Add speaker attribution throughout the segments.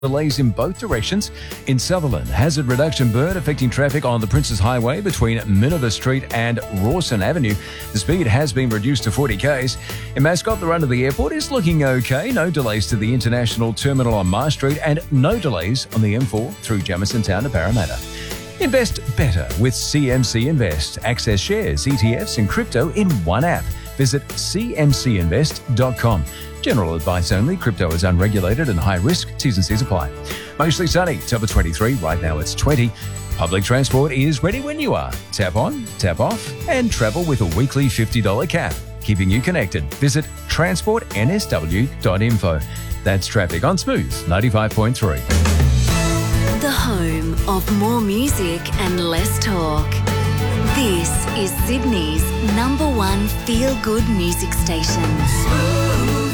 Speaker 1: Delays in both directions. In Sutherland, hazard reduction burn affecting traffic on the Princes Highway between Minerva Street and Rawson Avenue. The speed has been reduced to 40 k's. In Mascot, the run to the airport is looking okay. No delays to the International Terminal on Mars Street and no delays on the M4 through Jamison Town to Parramatta. Invest better with CMC Invest. Access shares, ETFs and crypto in one app. Visit cmcinvest.com. General advice only. Crypto is unregulated and high risk. T's and C's apply. Mostly sunny. Top of 23. Right now it's 20. Public transport is ready when you are. Tap on, tap off, and travel with a weekly $50 cap. Keeping you connected. Visit transportnsw.info. That's traffic on Smooth 95.3.
Speaker 2: The home of more music and less talk. This is Sydney's #1 feel-good music station.
Speaker 3: Smooth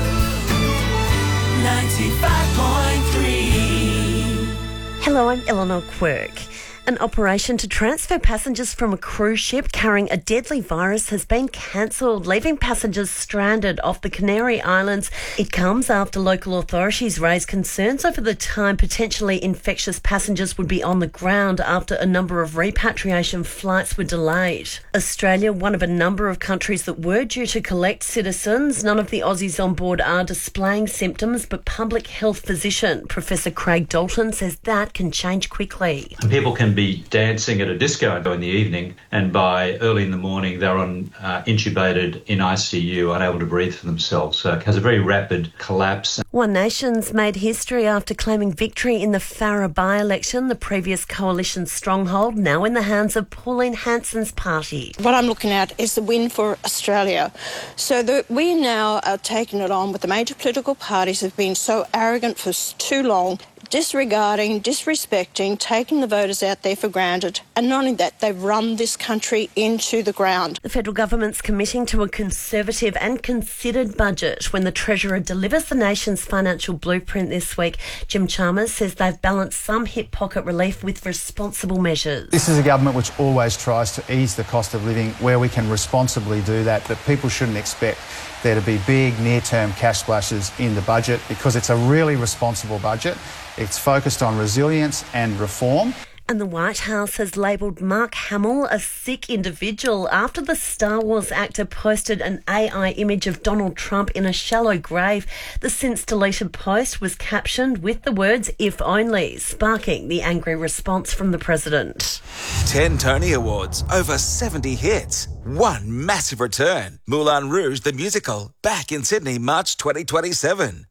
Speaker 3: 95.3.
Speaker 4: Hello, I'm Eleanor Quirk. An operation to transfer passengers from a cruise ship carrying a deadly virus has been cancelled, leaving passengers stranded off the Canary Islands. It comes after local authorities raised concerns over the time potentially infectious passengers would be on the ground after a number of repatriation flights were delayed. Australia, one of a number of countries that were due to collect citizens. None of the Aussies on board are displaying symptoms, but public health physician Professor Craig Dalton says that can change quickly.
Speaker 5: People can be dancing at a disco in the evening, and by early in the morning they're intubated in ICU, unable to breathe for themselves. So it has a very rapid collapse.
Speaker 4: One Nation's made history after claiming victory in the Farrer by-election, the previous coalition stronghold, now in the hands of Pauline Hanson's party.
Speaker 6: What I'm looking at is the win for Australia. So that we now are taking it on with the major political parties have been so arrogant for too long, disregarding, disrespecting, taking the voters out there for granted, and not only that, they've run this country into the ground.
Speaker 4: The federal government's committing to a conservative and considered budget when the Treasurer delivers the nation's financial blueprint this week. Jim Chalmers says they've balanced some hip pocket relief with responsible measures.
Speaker 7: This is a government which always tries to ease the cost of living where we can responsibly do that, but people shouldn't expect there to be big near-term cash splashes in the budget because it's a really responsible budget. It's focused on resilience and reform.
Speaker 4: And the White House has labelled Mark Hamill a sick individual after the Star Wars actor posted an AI image of Donald Trump in a shallow grave. The since-deleted post was captioned with the words, "if only," sparking the angry response from the president.
Speaker 8: 10 Tony Awards, over 70 hits, one massive return. Moulin Rouge the Musical, back in Sydney, March 2027.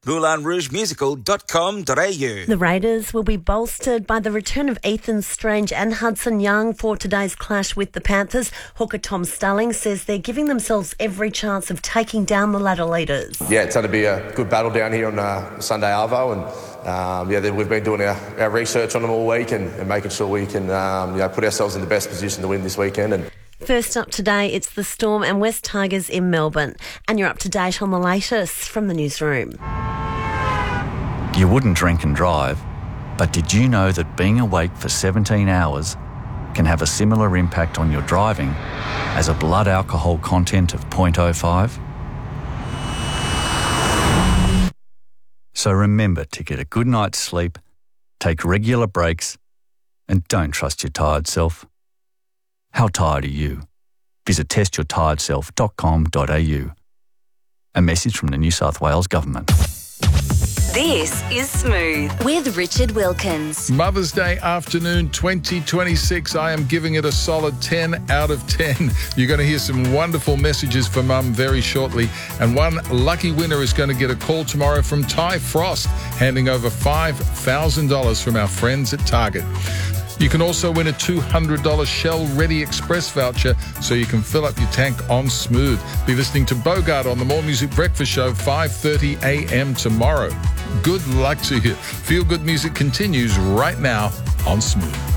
Speaker 8: MoulinRougeMusical.com.au.
Speaker 4: The Raiders will be bolstered by the return of Ethan Strange and Hudson Young for today's clash with the Panthers. Hooker Tom Starling says they're giving themselves every chance of taking down the ladder leaders.
Speaker 9: Yeah, it's going to be a good battle down here on Sunday Arvo, and we've been doing our research on them all week and making sure we can put ourselves in the best position to win this weekend. And
Speaker 4: first up today, it's the Storm and West Tigers in Melbourne. And you're up to date on the latest from the newsroom.
Speaker 10: You wouldn't drink and drive, but did you know that being awake for 17 hours can have a similar impact on your driving as a blood alcohol content of 0.05? So remember to get a good night's sleep, take regular breaks, and don't trust your tired self. How tired are you? Visit testyourtiredself.com.au. A message from the New South Wales Government.
Speaker 2: This is Smooth with Richard Wilkins.
Speaker 11: Mother's Day afternoon 2026. I am giving it a solid 10 out of 10. You're going to hear some wonderful messages for Mum very shortly. And one lucky winner is going to get a call tomorrow from Ty Frost, handing over $5,000 from our friends at Target. You can also win a $200 Shell Ready Express voucher so you can fill up your tank on Smooth. Be listening to Bogart on the More Music Breakfast Show, 5:30 a.m. tomorrow. Good luck to you. Feel Good Music continues right now on Smooth.